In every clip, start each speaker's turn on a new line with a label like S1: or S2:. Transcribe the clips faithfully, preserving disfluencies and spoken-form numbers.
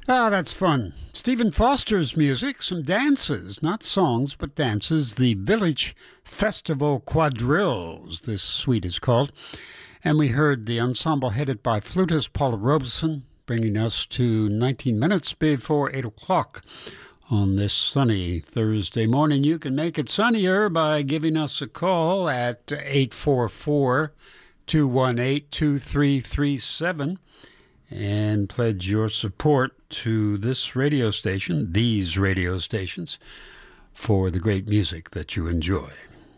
S1: Ah, that's fun. Stephen Foster's music, some dances, not songs, but dances. The Village Festival Quadrilles, this suite is called. And we heard the ensemble headed by flutist Paula Robeson, bringing us to nineteen minutes before eight o'clock on this sunny Thursday morning. You can make it sunnier by giving us a call at eight four four, two one eight, two three three seven. And pledge your support to this radio station, these radio stations, for the great music that you enjoy.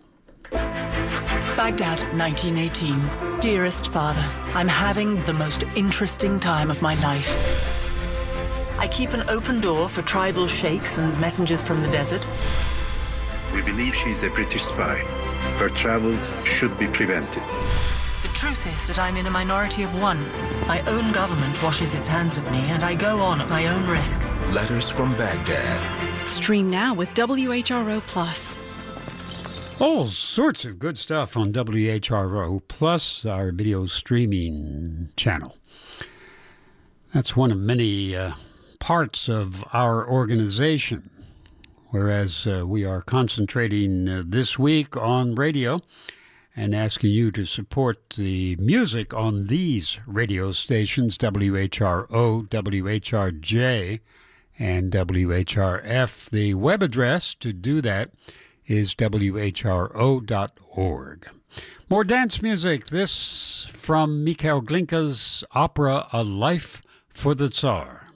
S2: Baghdad, nineteen eighteen. Dearest Father, I'm having the most interesting time of my life. I keep an open door for tribal sheikhs and messengers from the desert.
S3: We believe she's a British spy. Her travels should be prevented.
S2: The truth is that I'm in a minority of one. My own government washes its hands of me, and I go on at my own risk.
S4: Letters from Baghdad.
S5: Stream now with W H R O Plus.
S1: All sorts of good stuff on W H R O Plus, our video streaming channel. That's one of many uh, parts of our organization, whereas uh, we are concentrating uh, this week on radio and asking you to support the music on these radio stations, W H R O, W H R J, and W H R F. The web address to do that is W H R O dot org. More dance music. This from Mikhail Glinka's opera A Life for the Tsar.